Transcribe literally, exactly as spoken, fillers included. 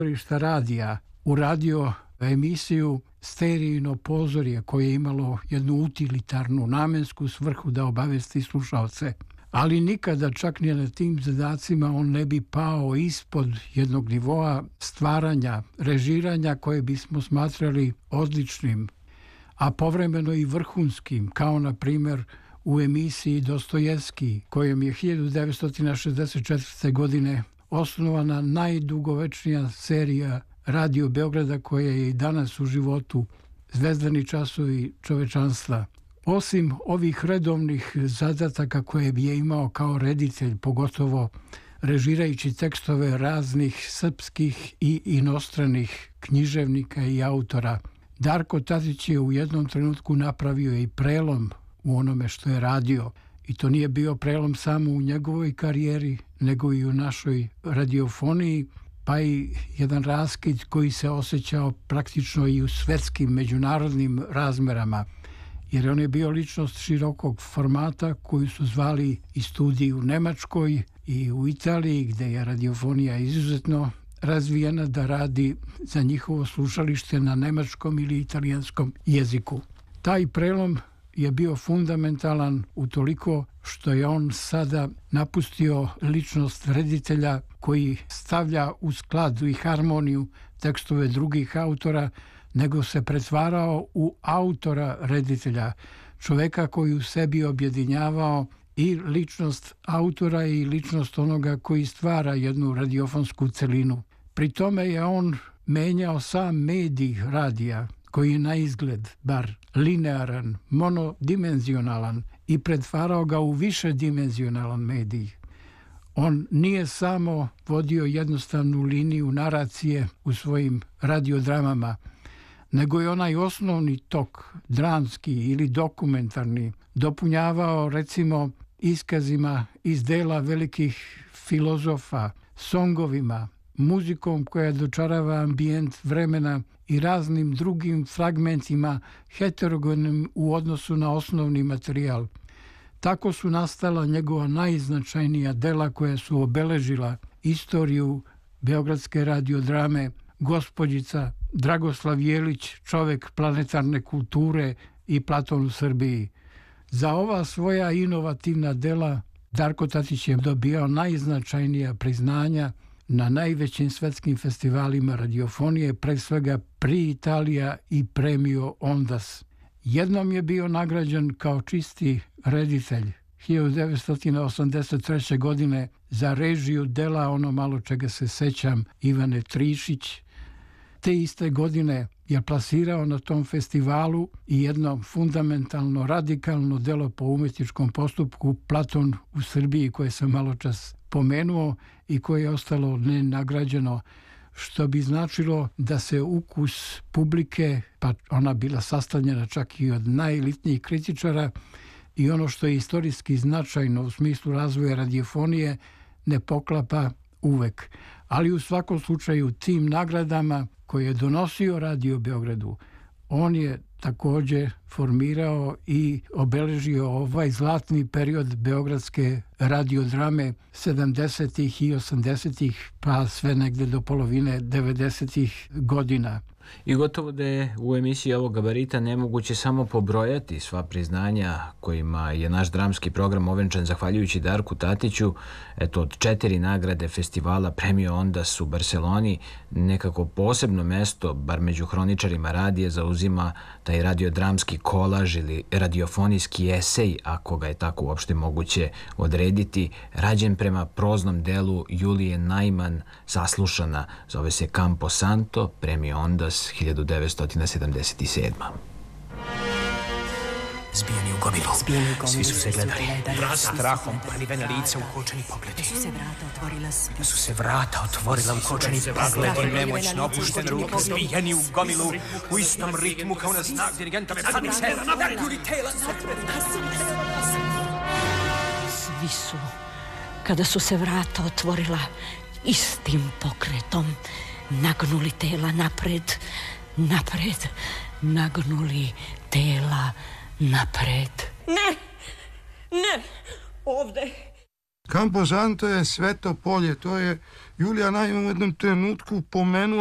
radija uradio emisiju Sterijino pozorje koje je imalo jednu utilitarnu namensku svrhu da obavesti slušaoce. Ali nikada čak ni na tim zadacima on ne bi pao ispod jednog nivoa stvaranja, režiranja koje bismo smatrali odličnim, a povremeno i vrhunskim, kao na primjer u emisiji Dostojevski, kojom je hiljadu devetsto šezdeset četvrte. godine osnovana najdugovečnija serija Radio Beograda koja je i danas u životu, Zvezdani časovi čovečanstva. Osim ovih redovnih zadataka koje je imao kao reditelj, pogotovo režirajući tekstove raznih srpskih i inostranih književnika i autora, Darko Tatić je u jednom trenutku napravio i prelom u onome što je radio. I to nije bio prelom samo u njegovoj karijeri, nego i u našoj radiofoniji, pa i jedan raskid koji se osjećao praktično i u svetskim međunarodnim razmerama, jer on je bio ličnost širokog formata koju su zvali i studiji u Nemačkoj i u Italiji, gde je radiofonija izuzetno razvijena da radi za njihovo slušalište na nemačkom ili italijanskom jeziku. Taj prelom je bio fundamentalan utoliko što je on sada napustio ličnost reditelja koji stavlja u skladu i harmoniju tekstove drugih autora, nego se pretvarao u autora reditelja, čoveka koji u sebi objedinjavao i ličnost autora i ličnost onoga koji stvara jednu radiofonsku celinu. Pri tome je on menjao sam medij radija, koji je na izgled bar linearan, monodimenzionalan, i pretvarao ga u višedimenzionalan medij. On nije samo vodio jednostavnu liniju naracije u svojim radiodramama, nego je onaj osnovni tok, dramski ili dokumentarni, dopunjavao recimo iskazima iz dela velikih filozofa, songovima, muzikom koja dočarava ambijent vremena i raznim drugim fragmentima heterogenim u odnosu na osnovni materijal. Tako su nastala njegova najznačajnija dela koja su obeležila istoriju beogradske radiodrame Gospođica, Dragoslav Jelić, čovek planetarne kulture i Platon u Srbiji. Za ova svoja inovativna dela Darko Tatić je dobijao najznačajnija priznanja na najvećim svetskim festivalima radiofonije, pre svega Pri Italija i Premio Ondas. Jednom je bio nagrađen kao čisti reditelj hiljadu devetsto osamdeset treće. godine za režiju dela Ono malo čega se sećam Ivane Trišić. Te iste godine je plasirao na tom festivalu i jedno fundamentalno, radikalno delo po umetničkom postupku Platon u Srbiji, koje sam malo čas pomenuo i koje je ostalo nenagrađeno, što bi značilo da se ukus publike, pa ona bila sastavljena čak i od najelitnijih kritičara, i ono što je istorijski značajno u smislu razvoja radiofonije ne poklapa uvek. Ali u svakom slučaju tim nagradama koje je donosio Radio Beogradu, on je također formirao i obeležio ovaj zlatni period beogradske radiodrame sedamdesetih i osamdesetih, pa sve negde do polovine devedesetih godina. I gotovo da je u emisiji ovog gabarita nemoguće samo pobrojati sva priznanja kojima je naš dramski program ovenčan zahvaljujući Darku Tatiću. Eto, od četiri nagrade festivala Premio Ondas u Barseloni, nekako posebno mesto, bar među hroničarima radija, zauzima taj radiodramski kolaž ili radiofonijski esej, ako ga je tako uopšte moguće odrediti, rađen prema proznom delu Julije Najman, Saslušana, zove se Campo Santo, Premio Ondas, hiljadu devetsto sedamdeset sedma. Zbijeni u gomilu. Svi su se gledali. Strahom palivena lica, ukočeni pogledi. Da su se vrata otvorila, ukočeni pogledi, nemoćno opuštene ruke, zbijeni u gomilu, u istom ritmu kao na znak dirigenta Metanice. Svi su, kada su se vrata otvorila, istim pokretom nagnuli tela napred, napred, nagnuli tela napred. Ne, ne, ovde, Camposanto je sveto polje, to je Julija naime u jednom trenutku pomenula